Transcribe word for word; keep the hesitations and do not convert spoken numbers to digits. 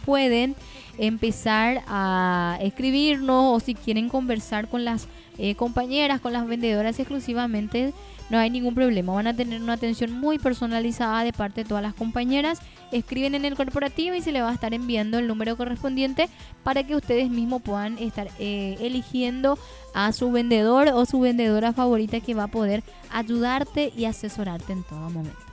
pueden empezar a escribirnos, o si quieren conversar con las eh, compañeras, con las vendedoras exclusivamente, no hay ningún problema. Van a tener una atención muy personalizada de parte de todas las compañeras. Escriben en el corporativo y se le va a estar enviando el número correspondiente para que ustedes mismos puedan estar eh, eligiendo a su vendedor o su vendedora favorita, que va a poder ayudarte y asesorarte en todo momento.